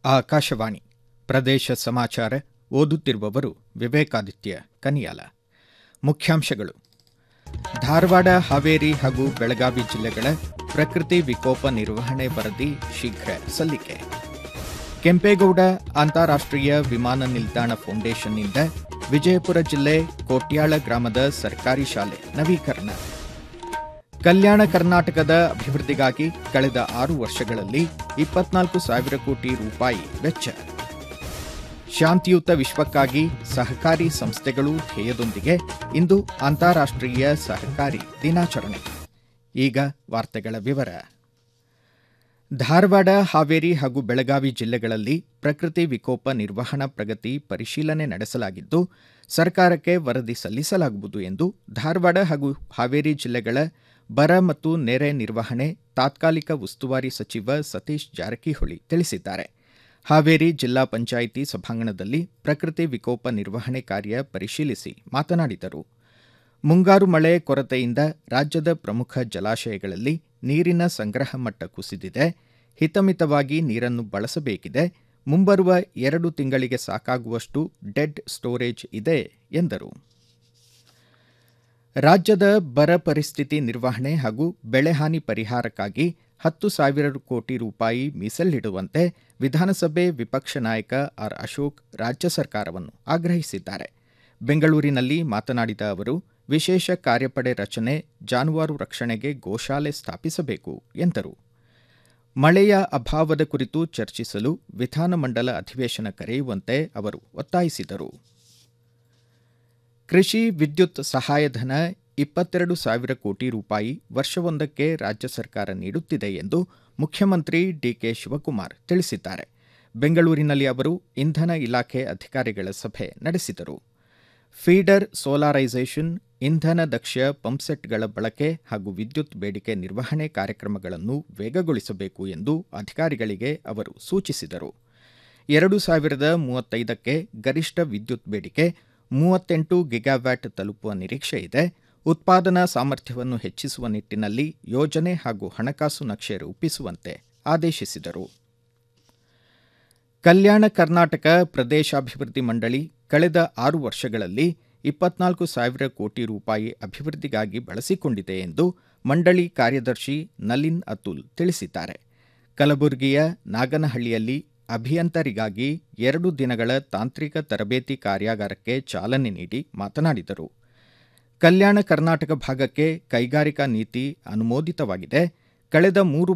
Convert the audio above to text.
ಆಕಾಶವಾಣಿ ಪ್ರದೇಶ ಸಮಾಚಾರ ಓದುತ್ತಿರುವವರು ವಿವೇಕಾದಿತ್ಯ ಕನಿಯಾಲ. ಮುಖ್ಯಾಂಶಗಳು: ಧಾರವಾಡ, ಹಾವೇರಿ ಹಾಗೂ ಬೆಳಗಾವಿ ಜಿಲ್ಲೆಗಳ ಪ್ರಕೃತಿ ವಿಕೋಪ ನಿರ್ವಹಣೆ ವರದಿ ಶೀಘ್ರ ಸಲ್ಲಿಕೆ. ಕೆಂಪೇಗೌಡ ಅಂತಾರಾಷ್ಟ್ರೀಯ ವಿಮಾನ ನಿಲ್ದಾಣ ಫೌಂಡೇಶನ್ನಿಂದ ವಿಜಯಪುರ ಜಿಲ್ಲೆ ಕೋಟ್ಯಾಳ ಗ್ರಾಮದ ಸರ್ಕಾರಿ ಶಾಲೆ ನವೀಕರಣ. ಕಲ್ಯಾಣ ಕರ್ನಾಟಕದ ಅಭಿವೃದ್ಧಿಗಾಗಿ ಕಳೆದ 6 ವರ್ಷಗಳಲ್ಲಿ 24,000 ಕೋಟಿ ರೂಪಾಯಿ ವೆಚ್ಚ. ಶಾಂತಿಯುತ ವಿಶ್ವಕ್ಕಾಗಿ ಸಹಕಾರಿ ಸಂಸ್ಥೆಗಳು ಧ್ಯೇಯದೊಂದಿಗೆ ಇಂದು ಅಂತಾರಾಷ್ಟ್ರೀಯ ಸಹಕಾರಿ ದಿನಾಚರಣೆ. ಈಗ ವಾರ್ತೆಗಳ ವಿವರ. ಧಾರವಾಡ, ಹಾವೇರಿ ಹಾಗೂ ಬೆಳಗಾವಿ ಜಿಲ್ಲೆಗಳಲ್ಲಿ ಪ್ರಕೃತಿ ವಿಕೋಪ ನಿರ್ವಹಣಾ ಪ್ರಗತಿ ಪರಿಶೀಲನೆ ನಡೆಸಲಾಗಿದ್ದು, ಸರ್ಕಾರಕ್ಕೆ ವರದಿ ಸಲ್ಲಿಸಲಾಗುವುದು ಎಂದು ಧಾರವಾಡ ಹಾಗೂ ಹಾವೇರಿ ಜಿಲ್ಲೆಗಳ ಬರ ಮತ್ತು ನೆರೆ ನಿರ್ವಹಣೆ ತಾತ್ಕಾಲಿಕ ಉಸ್ತುವಾರಿ ಸಚಿವ ಸತೀಶ್ ಜಾರಕಿಹೊಳಿ ತಿಳಿಸಿದ್ದಾರೆ. ಹಾವೇರಿ ಜಿಲ್ಲಾ ಪಂಚಾಯಿತಿ ಸಭಾಂಗಣದಲ್ಲಿ ಪ್ರಕೃತಿ ವಿಕೋಪ ನಿರ್ವಹಣೆ ಕಾರ್ಯ ಪರಿಶೀಲಿಸಿ ಮಾತನಾಡಿದರು. ಮುಂಗಾರು ಮಳೆ ಕೊರತೆಯಿಂದ ರಾಜ್ಯದ ಪ್ರಮುಖ ಜಲಾಶಯಗಳಲ್ಲಿ ನೀರಿನ ಸಂಗ್ರಹ ಮಟ್ಟ ಕುಸಿದಿದೆ. ಹಿತಮಿತವಾಗಿ ನೀರನ್ನು ಬಳಸಬೇಕಿದೆ. ಮುಂಬರುವ 2 ತಿಂಗಳಿಗೆ ಸಾಕಾಗುವಷ್ಟು ಡೆಡ್ ಸ್ಟೋರೇಜ್ ಇದೆ ಎಂದರು. ರಾಜ್ಯದ ಬರ ಪರಿಸ್ಥಿತಿ ನಿರ್ವಹಣೆ ಹಾಗೂ ಬೆಳೆಹಾನಿ ಪರಿಹಾರಕ್ಕಾಗಿ 10,000 ಕೋಟಿ ರೂಪಾಯಿ ಮೀಸಲಿಡುವಂತೆ ವಿಧಾನಸಭೆ ವಿಪಕ್ಷ ನಾಯಕ ಆರ್. ಅಶೋಕ್ ರಾಜ್ಯ ಸರ್ಕಾರವನ್ನು ಆಗ್ರಹಿಸಿದ್ದಾರೆ. ಬೆಂಗಳೂರಿನಲ್ಲಿ ಮಾತನಾಡಿದ ಅವರು, ವಿಶೇಷ ಕಾರ್ಯಪಡೆ ರಚನೆ, ಜಾನುವಾರು ರಕ್ಷಣೆಗೆ ಗೋಶಾಲೆ ಸ್ಥಾಪಿಸಬೇಕು ಎಂದರು. ಮಳೆಯ ಅಭಾವದ ಕುರಿತು ಚರ್ಚಿಸಲು ವಿಧಾನಮಂಡಲ ಅಧಿವೇಶನ ಕರೆಯುವಂತೆ ಅವರು ಒತ್ತಾಯಿಸಿದರು. ಕೃಷಿ ವಿದ್ಯುತ್ ಸಹಾಯಧನ 22,000 ಕೋಟಿ ರೂಪಾಯಿ ವರ್ಷವೊಂದಕ್ಕೆ ರಾಜ್ಯ ಸರ್ಕಾರ ನೀಡುತ್ತಿದೆ ಎಂದು ಮುಖ್ಯಮಂತ್ರಿ ಡಿಕೆ ಶಿವಕುಮಾರ್ ತಿಳಿಸಿದ್ದಾರೆ. ಬೆಂಗಳೂರಿನಲ್ಲಿ ಅವರು ಇಂಧನ ಇಲಾಖೆ ಅಧಿಕಾರಿಗಳ ಸಭೆ ನಡೆಸಿದರು. ಫೀಡರ್ ಸೋಲಾರೈಸೇಷನ್, ಇಂಧನ ದಕ್ಷ ಪಂಪ್ಸೆಟ್ಗಳ ಬಳಕೆ ಹಾಗೂ ವಿದ್ಯುತ್ ಬೇಡಿಕೆ ನಿರ್ವಹಣೆ ಕಾರ್ಯಕ್ರಮಗಳನ್ನು ವೇಗಗೊಳಿಸಬೇಕು ಎಂದು ಅಧಿಕಾರಿಗಳಿಗೆ ಅವರು ಸೂಚಿಸಿದರು. 2035ಕ್ಕೆ ಗರಿಷ್ಠ ವಿದ್ಯುತ್ ಬೇಡಿಕೆ 38 ಗಿಗಾವ್ಯಾಟ್ ತಲುಪುವ ನಿರೀಕ್ಷೆ ಇದೆ. ಉತ್ಪಾದನಾ ಸಾಮರ್ಥ್ಯವನ್ನು ಹೆಚ್ಚಿಸುವ ನಿಟ್ಟಿನಲ್ಲಿ ಯೋಜನೆ ಹಾಗೂ ಹಣಕಾಸು ನಕ್ಷೆ ರೂಪಿಸುವಂತೆ ಆದೇಶಿಸಿದರು. ಕಲ್ಯಾಣ ಕರ್ನಾಟಕ ಪ್ರದೇಶಾಭಿವೃದ್ಧಿ ಮಂಡಳಿ ಕಳೆದ 6 ವರ್ಷಗಳಲ್ಲಿ 24,000 ಕೋಟಿ ರೂಪಾಯಿ ಅಭಿವೃದ್ಧಿಗಾಗಿ ಬಳಸಿಕೊಂಡಿದೆ ಎಂದು ಮಂಡಳಿ ಕಾರ್ಯದರ್ಶಿ ನಲಿನ್ ಅತುಲ್ ತಿಳಿಸಿದ್ದಾರೆ. ಕಲಬುರಗಿಯ ನಾಗನಹಳ್ಳಿಯಲ್ಲಿ ಅಭಿಯಂತರಿಗಾಗಿ 2 ದಿನಗಳ ತಾಂತ್ರಿಕ ತರಬೇತಿ ಕಾರ್ಯಾಗಾರಕ್ಕೆ ಚಾಲನೆ ನೀಡಿ ಮಾತನಾಡಿದರು. ಕಲ್ಯಾಣ ಕರ್ನಾಟಕ ಭಾಗಕ್ಕೆ ಕೈಗಾರಿಕಾ ನೀತಿ ಅನುಮೋದಿತವಾಗಿದೆ. ಕಳೆದ 3